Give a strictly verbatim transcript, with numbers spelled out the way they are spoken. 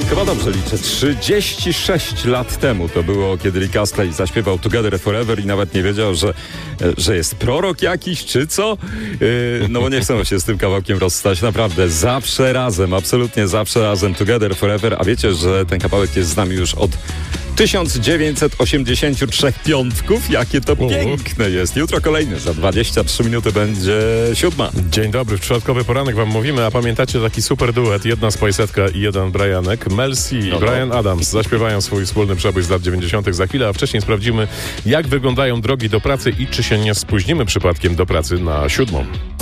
Chyba dobrze liczę. trzydzieści sześć lat temu to było, kiedy Rick Astley zaśpiewał Together Forever i nawet nie wiedział, że, że jest prorok jakiś, czy co? Yy, no bo nie chcę się z tym kawałkiem rozstać. Naprawdę, zawsze razem, absolutnie zawsze razem. Together Forever. A wiecie, że ten kawałek jest z nami już od tysiąc dziewięćset osiemdziesiąt trzy piątków. Jakie to Uh. piękne jest. Jutro kolejny. Za dwadzieścia trzy minuty będzie siódma. Dzień dobry, w czwartkowy poranek wam mówimy, a pamiętacie taki super duet, jedna Spice'etka i jeden Brianek, Mel C i No, Bryan Adams zaśpiewają swój wspólny przebój z lat dziewięćdziesiątych za chwilę, a wcześniej sprawdzimy, jak wyglądają drogi do pracy i czy się nie spóźnimy przypadkiem do pracy na siódmą.